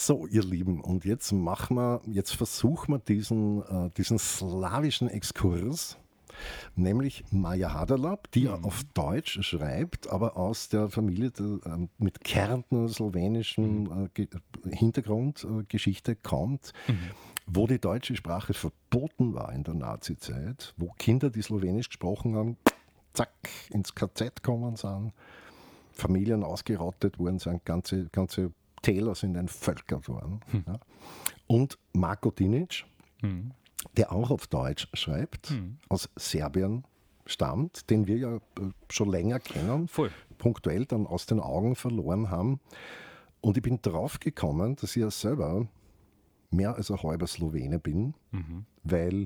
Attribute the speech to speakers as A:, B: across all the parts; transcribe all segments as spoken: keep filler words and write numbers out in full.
A: So, ihr Lieben, und jetzt machen wir, jetzt versuchen wir diesen, äh, diesen slawischen Exkurs, nämlich Maja Haderlap, die ja
B: Mhm.
A: auf Deutsch schreibt, aber aus der Familie der, äh, mit Kärntner slowenischem äh, Ge- Hintergrund, äh, Geschichte kommt,
B: Mhm.
A: wo die deutsche Sprache verboten war in der Nazizeit, wo Kinder, die Slowenisch gesprochen haben, zack, ins K Z gekommen sind, Familien ausgerottet worden sind, ganze, ganze Täler sind entvölkert worden.
B: Hm.
A: Ja. Und Marko Dinic,
B: Mhm.
A: der auch auf Deutsch schreibt,
B: Mhm.
A: aus Serbien stammt, den wir ja äh, schon länger kennen,
B: Voll.
A: punktuell dann aus den Augen verloren haben. Und ich bin drauf gekommen, dass ich ja selber mehr als ein halber Slowene bin,
B: Mhm.
A: weil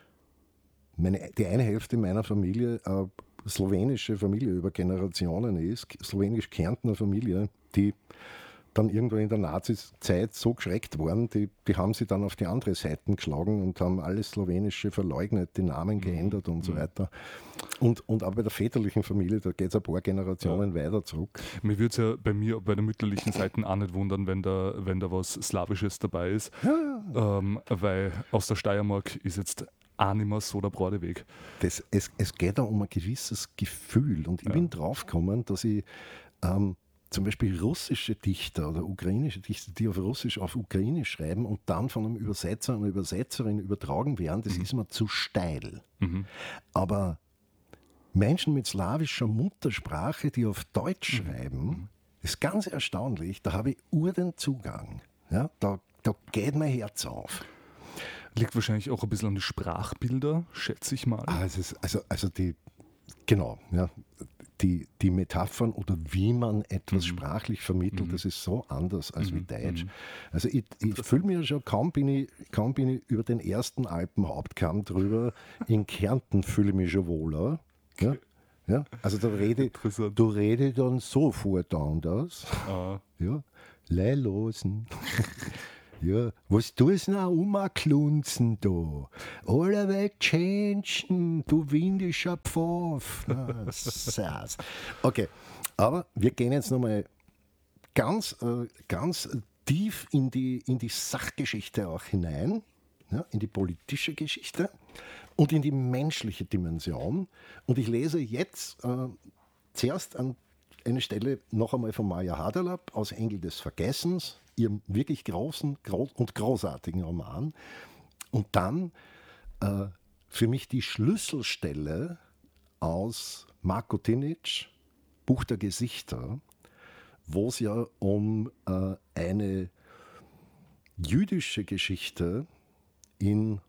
A: meine, die eine Hälfte meiner Familie eine slowenische Familie über Generationen ist, slowenisch-Kärntner Familie, die dann irgendwann in der Nazi-Zeit so geschreckt waren, die, die haben sie dann auf die andere Seite geschlagen und haben alles Slowenische verleugnet, die Namen geändert und so weiter. Und, und auch bei der väterlichen Familie, da geht es ein paar Generationen weiter zurück.
B: Mir würde es ja bei mir, bei der mütterlichen Seite auch nicht wundern, wenn da, wenn da was Slawisches dabei ist.
A: Ja,
B: Ähm, weil aus der Steiermark ist jetzt auch nicht mehr so der breite Weg.
A: das, es, es geht da um ein gewisses Gefühl. Und ich
B: Ja.
A: bin draufgekommen, dass ich ähm, zum Beispiel russische Dichter oder ukrainische Dichter, die auf Russisch auf Ukrainisch schreiben und dann von einem Übersetzer, einer Übersetzerin übertragen werden, das ist mir zu steil.
B: Mhm.
A: Aber Menschen mit slawischer Muttersprache, die auf Deutsch schreiben, ist ganz erstaunlich, da habe ich ur den Zugang. Ja, da, da geht mein Herz auf.
B: Liegt wahrscheinlich auch ein bisschen an die Sprachbilder, schätze ich mal.
A: Ah, es ist, also, also die, genau, ja, die, die Metaphern oder wie man etwas sprachlich vermittelt, das ist so anders als wie Deutsch. Also ich, ich fühle mich ja schon, kaum bin, ich, kaum bin ich über den ersten Alpenhauptkamm drüber, in Kärnten fühle ich mich schon wohler. Ja? Ja? Also da rede,
B: Interessant.
A: du redest dann sofort anders.
B: Ah.
A: Ja, Leihlosen. Ja, was tust du noch umklunzen da? Alle Welt changen, du windischer Pfaff. Ah, sass. Okay, aber wir gehen jetzt nochmal ganz, äh, ganz tief in die, in die Sachgeschichte auch hinein, ja, in die politische Geschichte und in die menschliche Dimension. Und ich lese jetzt äh, zuerst an eine Stelle noch einmal von Maja Haderlap aus Engel des Vergessens, ihrem wirklich großen groß und großartigen Roman. Und dann äh, für mich die Schlüsselstelle aus Marko Dinic, Buch der Gesichter, wo es ja um äh, eine jüdische Geschichte in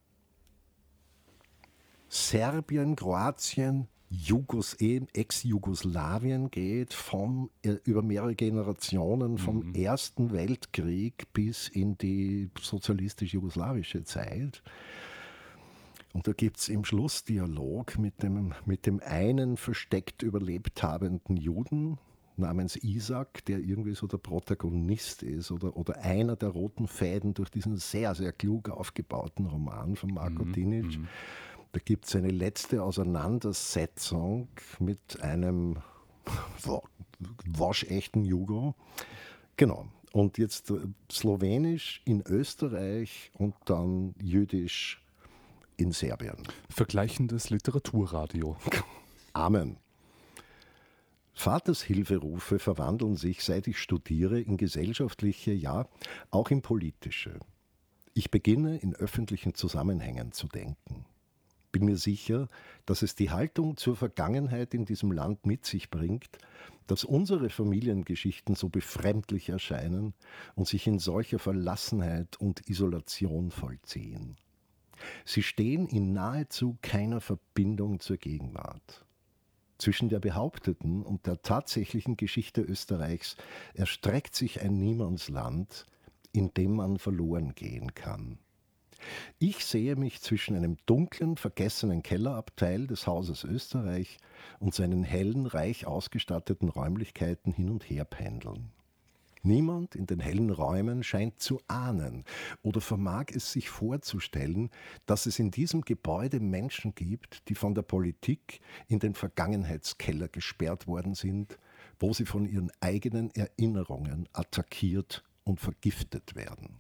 A: Serbien, Kroatien, Jugos, Ex-Jugoslawien geht, vom, äh, über mehrere Generationen, vom
B: Mhm.
A: Ersten Weltkrieg bis in die sozialistisch-jugoslawische Zeit. Und da gibt es im Schluss Dialog mit dem, mit dem einen versteckt überlebt habenden Juden namens Isaac, der irgendwie so der Protagonist ist oder, oder einer der roten Fäden durch diesen sehr, sehr klug aufgebauten Roman von Marko Dinic. Da gibt es eine letzte Auseinandersetzung mit einem waschechten Jugo. Genau. Und jetzt äh, Slowenisch in Österreich und dann Jüdisch in Serbien.
B: Vergleichendes Literaturradio.
A: Amen. Vatershilferufe verwandeln sich, seit ich studiere, in gesellschaftliche, ja, auch in politische. Ich beginne, in öffentlichen Zusammenhängen zu denken. Bin mir sicher, dass es die Haltung zur Vergangenheit in diesem Land mit sich bringt, dass unsere Familiengeschichten so befremdlich erscheinen und sich in solcher Verlassenheit und Isolation vollziehen. Sie stehen in nahezu keiner Verbindung zur Gegenwart. Zwischen der behaupteten und der tatsächlichen Geschichte Österreichs erstreckt sich ein Niemandsland, in dem man verloren gehen kann. Ich sehe mich zwischen einem dunklen, vergessenen Kellerabteil des Hauses Österreich und seinen hellen, reich ausgestatteten Räumlichkeiten hin und her pendeln. Niemand in den hellen Räumen scheint zu ahnen oder vermag es sich vorzustellen, dass es in diesem Gebäude Menschen gibt, die von der Politik in den Vergangenheitskeller gesperrt worden sind, wo sie von ihren eigenen Erinnerungen attackiert und vergiftet werden.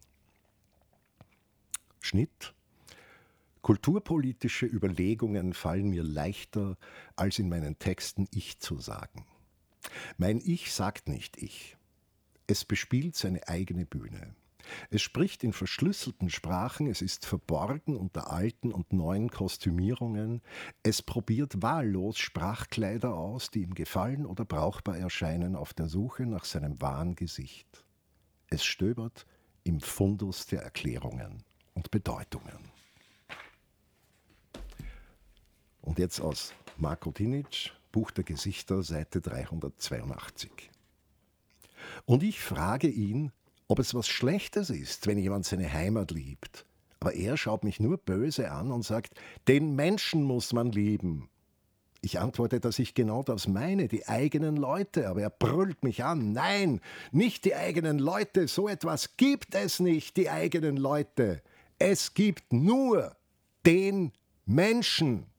A: Schnitt. Kulturpolitische Überlegungen fallen mir leichter, als in meinen Texten Ich zu sagen. Mein Ich sagt nicht Ich. Es bespielt seine eigene Bühne. Es spricht in verschlüsselten Sprachen, es ist verborgen unter alten und neuen Kostümierungen, es probiert wahllos Sprachkleider aus, die ihm gefallen oder brauchbar erscheinen, auf der Suche nach seinem wahren Gesicht. Es stöbert im Fundus der Erklärungen und Bedeutungen. Und jetzt aus Marko Tinic, Buch der Gesichter, Seite dreihundertzweiundachtzig. Und ich frage ihn, ob es was Schlechtes ist, wenn jemand seine Heimat liebt. Aber er schaut mich nur böse an und sagt, den Menschen muss man lieben. Ich antworte, dass ich genau das meine, die eigenen Leute. Aber er brüllt mich an, nein, nicht die eigenen Leute, so etwas gibt es nicht, die eigenen Leute. Es gibt nur den Menschen.